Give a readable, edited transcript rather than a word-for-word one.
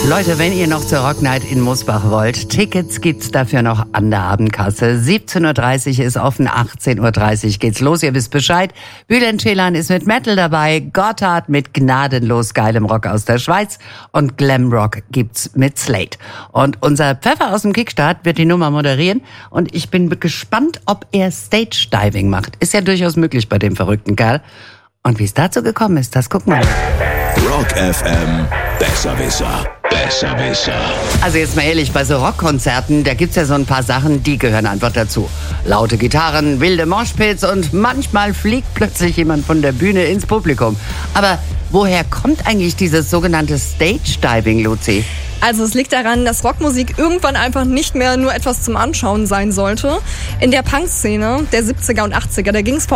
Leute, wenn ihr noch zur Rock Night in Mosbach wollt, Tickets gibt's dafür noch an der Abendkasse. 17.30 Uhr ist offen, 18.30 Uhr geht's los, ihr wisst Bescheid. Bülent Ceylan ist mit Metal dabei, Gotthard mit gnadenlos geilem Rock aus der Schweiz und Glamrock gibt's mit Slate. Und unser Pfeffer aus dem Kickstart wird die Nummer moderieren und ich bin gespannt, ob er Stage Diving macht. Ist ja durchaus möglich bei dem verrückten Kerl. Und wie es dazu gekommen ist, das gucken wir mal. Rock FM, Besserwisser. Besserwisser. Also jetzt mal ehrlich, bei so Rockkonzerten, da gibt's ja so ein paar Sachen, die gehören einfach dazu. Laute Gitarren, wilde Moshpits und manchmal fliegt plötzlich jemand von der Bühne ins Publikum. Aber woher kommt eigentlich dieses sogenannte Stage-Diving, Luzi? Also es liegt daran, dass Rockmusik irgendwann einfach nicht mehr nur etwas zum Anschauen sein sollte. In der Punk-Szene der 70er und 80er, da ging es vor